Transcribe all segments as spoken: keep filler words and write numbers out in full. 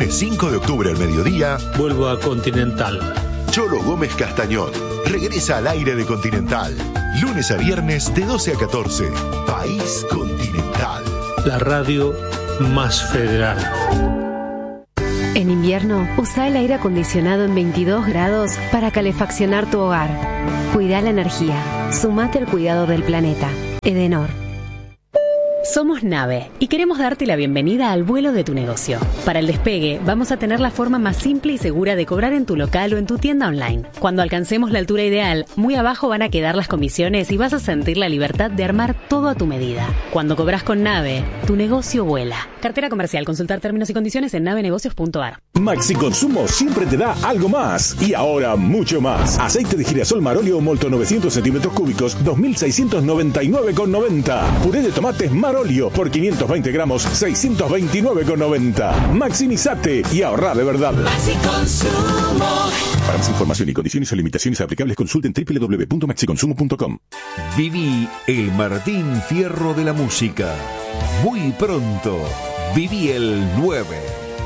lunes cinco de octubre al mediodía, vuelvo a Continental. Cholo Gómez Castañón regresa al aire de Continental. Lunes a viernes de doce a catorce. País Continental. La radio más federal. En invierno, usa el aire acondicionado en veintidós grados para calefaccionar tu hogar. Cuida la energía. Sumate al cuidado del planeta. Edenor. Somos Nave y queremos darte la bienvenida al vuelo de tu negocio. Para el despegue, vamos a tener la forma más simple y segura de cobrar en tu local o en tu tienda online. Cuando alcancemos la altura ideal, muy abajo van a quedar las comisiones y vas a sentir la libertad de armar todo a tu medida. Cuando cobras con Nave, tu negocio vuela. Cartera comercial. Consultar términos y condiciones en navenegocios punto a r. Maxi Consumo siempre te da algo más. Y ahora mucho más. Aceite de girasol Marolio Molto novecientos centímetros cúbicos, dos mil seiscientos noventa y nueve con noventa. Puré de tomates Marolio por quinientos veinte gramos, seiscientos veintinueve con noventa. Maximizate y ahorra de verdad. Maxi Consumo. Para más información y condiciones o limitaciones aplicables, consulten doble u doble u doble u punto maxi consumo punto com. Viví el Martín Fierro de la música. Muy pronto, viví el nueve.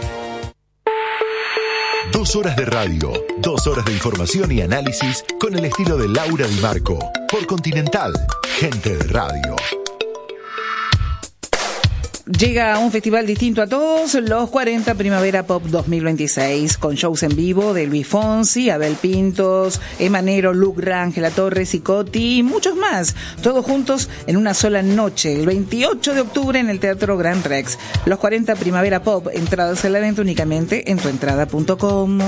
Dos horas de radio, dos horas de información y análisis con el estilo de Laura Di Marco. Por Continental, gente de radio. Llega un festival distinto a todos, los cuarenta Primavera Pop dos mil veintiséis, con shows en vivo de Luis Fonsi, Abel Pintos, Emanero, Luc Rangel, La Torre, Cicotti y muchos más, todos juntos en una sola noche, el veintiocho de octubre en el Teatro Gran Rex. Los cuarenta Primavera Pop, entradas al evento únicamente en tuentrada punto com.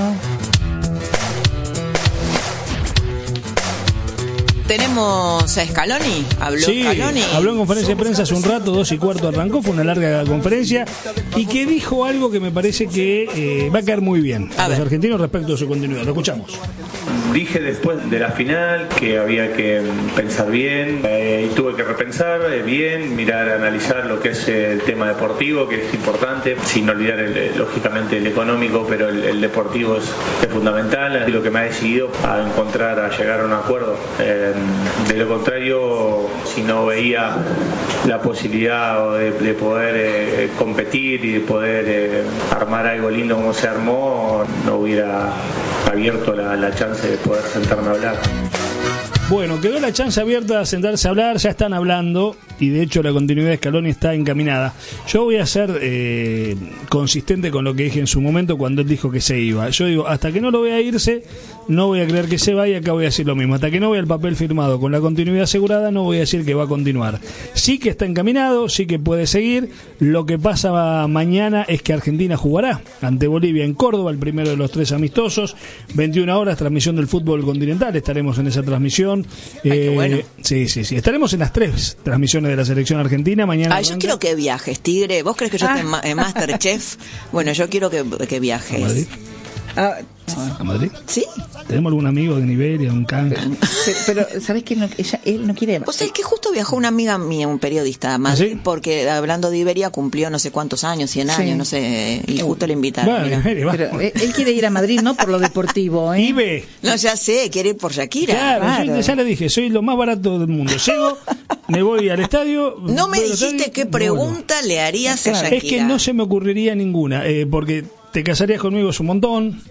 Tenemos a Scaloni, habló sí, Scaloni. Habló en conferencia de prensa hace un rato, dos y cuarto arrancó, fue una larga conferencia, y que dijo algo que me parece que eh, va a caer muy bien a, a los argentinos respecto a su continuidad. Lo escuchamos. Dije después de la final que había que pensar bien, eh, y tuve que repensar eh, bien, mirar, analizar lo que es el tema deportivo, que es importante, sin olvidar el, lógicamente el económico, pero el, el deportivo es, es fundamental. Y lo que me ha decidido a encontrar, a llegar a un acuerdo. Eh, de lo contrario, si no veía la posibilidad de, de poder eh, competir y de poder eh, armar algo lindo como se armó, no hubiera abierto la, la chance de poder sentarme a hablar. Bueno, quedó la chance abierta de sentarse a hablar, ya están hablando y de hecho la continuidad de Scaloni está encaminada. Yo voy a ser eh, consistente con lo que dije en su momento cuando él dijo que se iba. Yo digo, hasta que no lo vea irse, no voy a creer que se vaya, acá voy a decir lo mismo. Hasta que no vea el papel firmado con la continuidad asegurada, no voy a decir que va a continuar. Sí que está encaminado, sí que puede seguir. Lo que pasa mañana es que Argentina jugará ante Bolivia en Córdoba, el primero de los tres amistosos, veintiuna horas, transmisión del fútbol continental, estaremos en esa transmisión. Ay, eh, qué bueno. Sí, sí, sí. Estaremos en las tres transmisiones de la selección argentina mañana. Ah, yo quiero que viajes, Tigre. ¿Vos crees que yo Ah. esté en, ma- en Masterchef? Bueno, yo quiero que, que viajes. ¿A Madrid? Ah, ¿A Madrid? Sí. ¿Tenemos algún amigo de Iberia, un canje? pero, pero ¿sabés qué? No, ella, él no quiere. Vos sabés que justo viajó una amiga mía, un periodista a Madrid, ¿Sí? porque hablando de Iberia cumplió no sé cuántos años, cien Sí. años, no sé, y justo le invitaron. Bueno, mirá. Iberia, va. Pero él, él quiere ir a Madrid no por lo deportivo, ¿eh? Ibe. No, ya sé, quiere ir por Shakira. Claro, Claro. yo ya le dije, soy lo más barato del mundo. Llego, me voy al estadio. No me voy al dijiste estadio, qué no pregunta vuelvo. le harías a Claro. Shakira. Es que no se me ocurriría ninguna, eh, porque te casarías conmigo es un montón.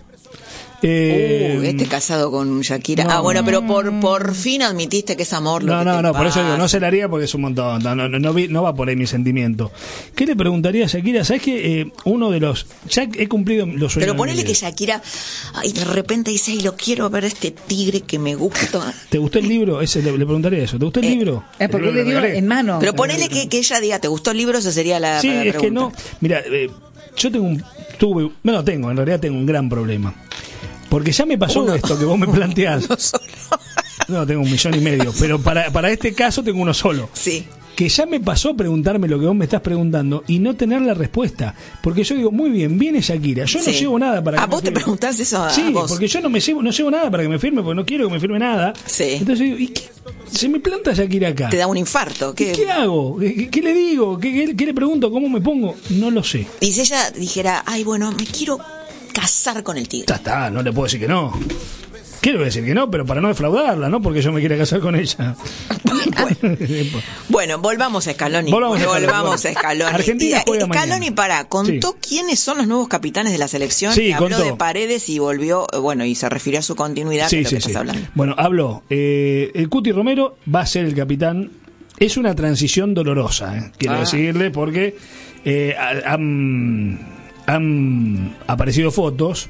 Eh, Uh, este casado con Shakira. no. ah, bueno, pero por por fin admitiste que es amor lo No, que no, te no, por eso digo, no pasa. se la haría porque es un montón. No, no, no, no, vi- no va por ahí mi sentimiento. ¿Qué le preguntaría a Shakira? ¿Sabes que eh, uno de los. Ya he cumplido los sueños. Pero de ponele mi que vida. Shakira, ay, de repente dice, ay, lo quiero ver a este tigre que me gusta. ¿Te gustó el libro? Ese, le, le preguntaría eso. ¿Te gustó el Eh, libro? Eh, porque él le dio en mano. Pero ponele que, que ella diga, ¿te gustó el libro? Esa sería la, Sí, la es pregunta. que no. Mira, eh, yo tengo un. Tuve. Bueno, tengo, en realidad tengo un gran problema. Porque ya me pasó Uno. esto que vos me planteás. Uno solo. No, tengo un millón y medio. Pero para, para este caso tengo uno solo. Sí. Que ya me pasó preguntarme lo que vos me estás preguntando y no tener la respuesta. Porque yo digo, muy bien, viene Shakira. Yo no Sí. llevo nada para que ¿A me vos te firme. preguntás eso a Sí, vos? porque yo no me llevo, no llevo nada para que me firme, porque no quiero que me firme nada. Sí. Entonces digo, ¿y qué? Se me planta Shakira acá. Te da un infarto. ¿Y ¿Qué? ¿Qué hago? ¿Qué, qué- qué le digo? ¿Qué, qué- qué le pregunto? ¿Cómo me pongo? No lo sé. Y si ella dijera, ay, bueno, me quiero casar con el tigre. Ya está, no le puedo decir que no. Quiero decir que no, pero para no defraudarla, ¿no? Porque yo me quiera casar con ella. Bueno, bueno volvamos a Scaloni. Volvamos, volvamos a Scaloni. Argentina juega y, Scaloni, para, contó sí. quiénes son los nuevos capitanes de la selección. Sí, y habló contó. de Paredes y volvió, bueno, y se refirió a su continuidad, sí, de lo sí, que estás sí. hablando. Bueno, habló. Eh, el Cuti Romero va a ser el capitán. Es una transición dolorosa, ¿eh? quiero ah. decirle, porque eh, han, han aparecido fotos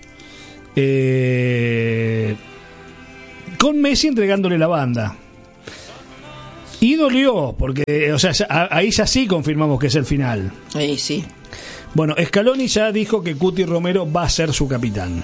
eh, con Messi entregándole la banda. Y dolió, porque, o sea, ahí ya sí confirmamos que es el final. Sí, sí. Bueno, Scaloni ya dijo que Cuti Romero va a ser su capitán.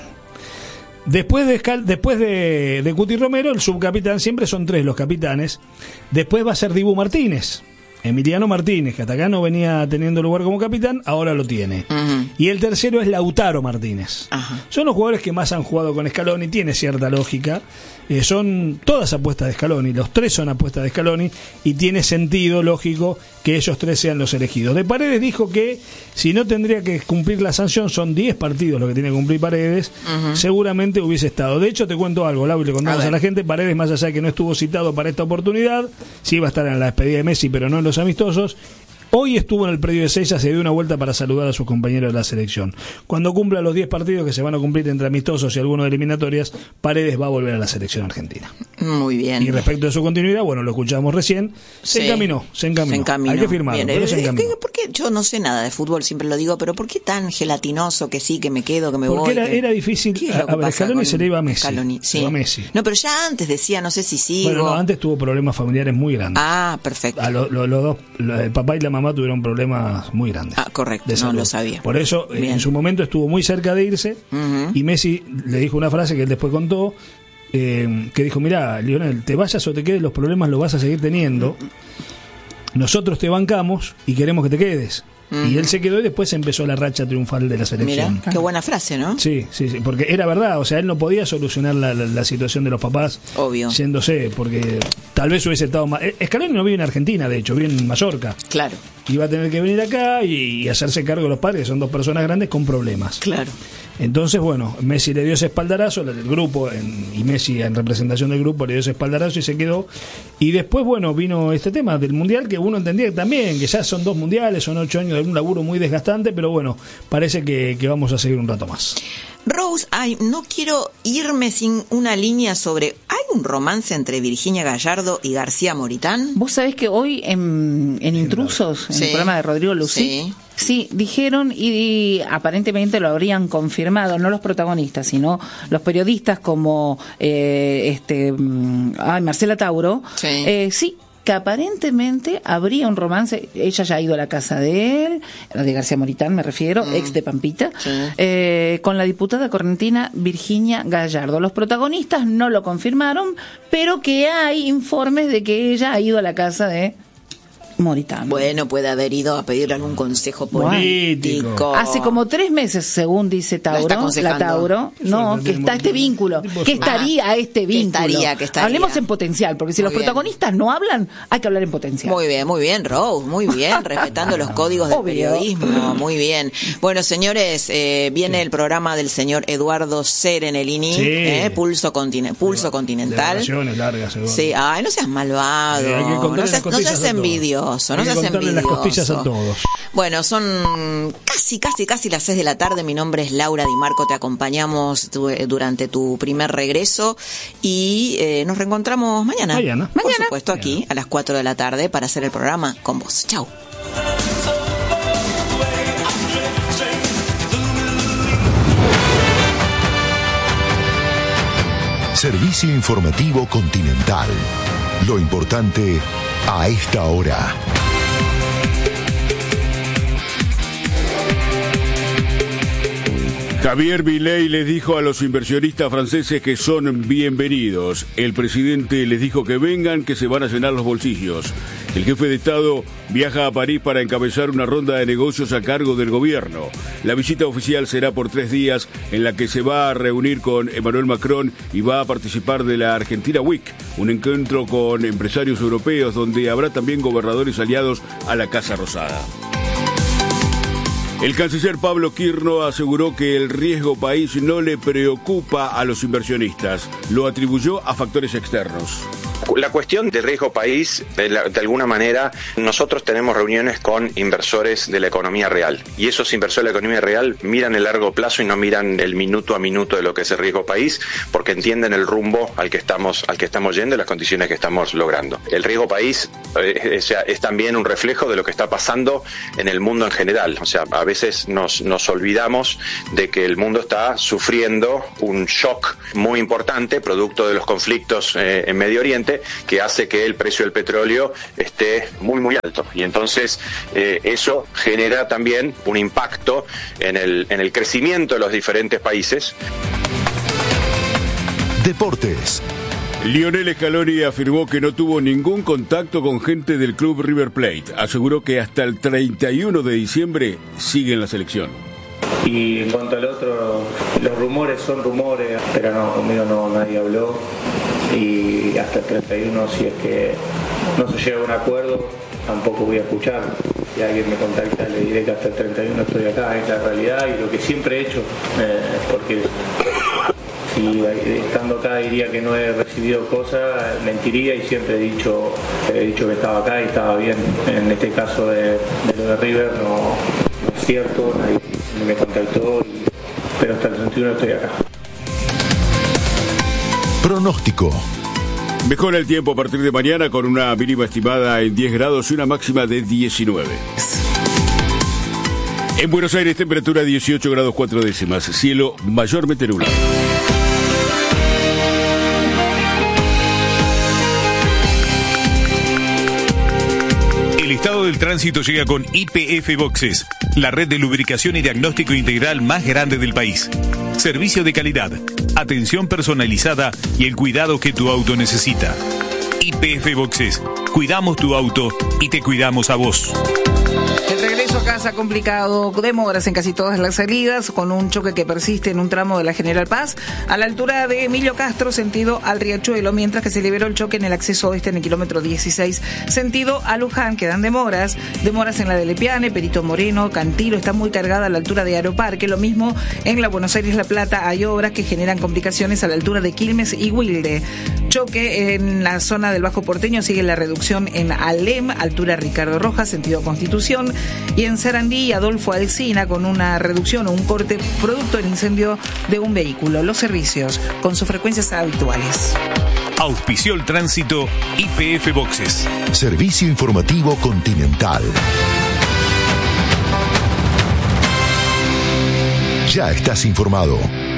Después de, después de, de Cuti Romero, el subcapitán, siempre son tres los capitanes. Después va a ser Dibu Martínez, Emiliano Martínez, que hasta acá no venía teniendo lugar como capitán, ahora lo tiene. Uh-huh. Y el tercero es Lautaro Martínez. Uh-huh. Son los jugadores que más han jugado con Scaloni, tiene cierta lógica. Eh, son todas apuestas de Scaloni, los tres son apuestas de Scaloni, y tiene sentido lógico que ellos tres sean los elegidos. De Paredes dijo que si no tendría que cumplir la sanción, son diez partidos lo que tiene que cumplir Paredes, uh-huh. seguramente hubiese estado. De hecho, te cuento algo, Lau, y le contamos a, a la gente, Paredes, más allá de que no estuvo citado para esta oportunidad, sí iba a estar en la despedida de Messi, pero no en los amistosos. Hoy estuvo en el predio de Seiza, se dio una vuelta para saludar a sus compañeros de la selección. Cuando cumpla los diez partidos que se van a cumplir entre amistosos y algunos de eliminatorias, Paredes va a volver a la selección argentina. Muy bien. Y respecto a su continuidad, bueno, lo escuchamos recién, se sí. encaminó, se encaminó. Se encaminó. Hay que firmarlo, pero se encaminó. ¿Por qué? Yo no sé nada de fútbol, siempre lo digo, pero ¿por qué tan gelatinoso que sí, que me quedo, que me Porque voy? Porque era, que... era difícil. A, a ver, Scaloni se le iba a Messi. Scaloni, sí. a Messi. No, pero ya antes decía, no sé si sigo. Bueno, no, antes tuvo problemas familiares muy grandes. Ah, perfecto. A lo, lo, los dos, lo, el papá y la mamá tuvieron problemas muy grandes. Ah, correcto, no lo sabía. Por eso, bien. En su momento estuvo muy cerca de irse, uh-huh. y Messi le dijo una frase que él después contó, eh, que dijo, mirá, Lionel, te vayas o te quedes, los problemas los vas a seguir teniendo. Nosotros te bancamos y queremos que te quedes. Uh-huh. Y él se quedó y después empezó la racha triunfal de la selección. Mirá, qué buena frase, ¿no? Sí, sí, sí, porque era verdad, o sea, él no podía solucionar la, la, la situación de los papás. Obvio. Yéndose, porque tal vez hubiese estado más... Scaloni no vive en Argentina, de hecho, vive en Mallorca. Claro. Iba a tener que venir acá y, y hacerse cargo de los padres, que son dos personas grandes con problemas. Claro. Entonces, bueno, Messi le dio ese espaldarazo, el grupo, en, y Messi en representación del grupo le dio ese espaldarazo y se quedó. Y después, bueno, vino este tema del Mundial, que uno entendía también, que ya son dos mundiales, son ocho años de un laburo muy desgastante, pero bueno, parece que, que vamos a seguir un rato más. Rose, ay, no quiero irme sin una línea sobre... ¿Hay un romance entre Virginia Gallardo y García Moritán? Vos sabés que hoy en, en Intrusos, en sí. el programa de Rodrigo Lucí, sí. sí, dijeron y, y aparentemente lo habrían confirmado, no los protagonistas, sino los periodistas como eh, este, ay, Marcela Tauro, sí, eh, sí que aparentemente habría un romance. Ella ya ha ido a la casa de él, de García Moritán me refiero, mm. ex de Pampita, sí. eh, con la diputada correntina Virginia Gallardo. Los protagonistas no lo confirmaron, pero que hay informes de que ella ha ido a la casa de Moritán. Bueno, puede haber ido a pedirle algún consejo político. Bueno, hace como tres meses, según dice Tauro, la, la Tauro, no, que está este vínculo. ¿Qué estaría ah, este vínculo? ¿Qué estaría, qué estaría? Hablemos en potencial, porque si muy los bien. protagonistas no hablan, hay que hablar en potencial. Muy bien, muy bien, Rose, muy bien, respetando los códigos del Obvio. periodismo, muy bien. Bueno, señores, eh, viene sí. el programa del señor Eduardo Serenelini, sí. eh, Pulso, Contine- Pulso Continental. Largas, sí, ay, no seas malvado, sí, no seas, no seas envidioso. No se hacen envidioso. Las costillas a todos. Bueno, son casi, casi, casi las seis de la tarde. Mi nombre es Laura Di Marco. Te acompañamos tu, durante tu primer regreso y eh, nos reencontramos mañana. Mañana. Por mañana. supuesto, aquí mañana. a las cuatro de la tarde para hacer el programa con vos. Chau. Servicio informativo Continental. Lo importante a esta hora. Javier Milei les dijo a los inversionistas franceses que son bienvenidos. El presidente les dijo que vengan, que se van a llenar los bolsillos. El jefe de Estado viaja a París para encabezar una ronda de negocios a cargo del gobierno. La visita oficial será por tres días, en la que se va a reunir con Emmanuel Macron y va a participar de la Argentina Week, un encuentro con empresarios europeos donde habrá también gobernadores aliados a la Casa Rosada. El canciller Pablo Quirno aseguró que el riesgo país no le preocupa a los inversionistas. Lo atribuyó a factores externos. La cuestión del riesgo país, de, la, de alguna manera, nosotros tenemos reuniones con inversores de la economía real. Y esos inversores de la economía real miran el largo plazo y no miran el minuto a minuto de lo que es el riesgo país, porque entienden el rumbo al que estamos, al que estamos yendo y las condiciones que estamos logrando. El riesgo país eh, es, es también un reflejo de lo que está pasando en el mundo en general. O sea, a veces nos, nos olvidamos de que el mundo está sufriendo un shock muy importante, producto de los conflictos eh, en Medio Oriente, que hace que el precio del petróleo esté muy muy alto, y entonces eh, eso genera también un impacto en el, en el crecimiento de los diferentes países. Deportes. Lionel Scaloni afirmó que no tuvo ningún contacto con gente del club River Plate. Aseguró que hasta el treinta y uno de diciembre sigue en la selección. Y en cuanto al otro, los rumores son rumores, pero no, conmigo no, nadie habló. Y hasta el treinta y uno, si es que no se llega a un acuerdo, tampoco voy a escuchar. Si alguien me contacta, le diré que hasta el treinta y uno estoy acá, es la realidad y lo que siempre he hecho, eh, porque si estando acá diría que no he recibido cosas, mentiría, y siempre he dicho, he dicho que estaba acá y estaba bien. En este caso de, de lo de River no, no es cierto, nadie me contactó, y, pero hasta el treinta y uno estoy acá. Pronóstico. Mejora el tiempo a partir de mañana con una mínima estimada en diez grados y una máxima de diecinueve. En Buenos Aires, temperatura dieciocho grados cuatro décimas, cielo mayormente nublado. El estado del tránsito llega con I P F Boxes, la red de lubricación y diagnóstico integral más grande del país. Servicio de calidad, atención personalizada y el cuidado que tu auto necesita. I P F Boxes, cuidamos tu auto y te cuidamos a vos. El regreso a casa complicado, demoras en casi todas las salidas, con un choque que persiste en un tramo de la General Paz, a la altura de Emilio Castro, sentido al Riachuelo, mientras que se liberó el choque en el acceso oeste en el kilómetro dieciséis, sentido a Luján. Quedan demoras, demoras en la de Lepiane, Perito Moreno, Cantilo, está muy cargada a la altura de Aeroparque, lo mismo en la Buenos Aires-La Plata, hay obras que generan complicaciones a la altura de Quilmes y Wilde. Choque en la zona del Bajo Porteño, sigue la reducción en Alem, altura Ricardo Rojas, sentido Constitución, y en Sarandí y Adolfo Alsina con una reducción o un corte producto del incendio de un vehículo. Los servicios con sus frecuencias habituales. Auspició el tránsito I P F Boxes. Servicio informativo Continental. Ya estás informado.